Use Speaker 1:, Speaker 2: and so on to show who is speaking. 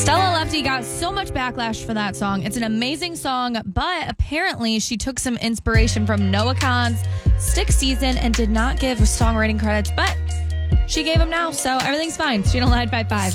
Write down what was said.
Speaker 1: Stella Lefty got so much backlash for that song. It's an amazing song, but apparently she took some inspiration from Noah Kahan's Stick Season and did not give songwriting credits, but she gave them now, so everything's fine. Channel 955.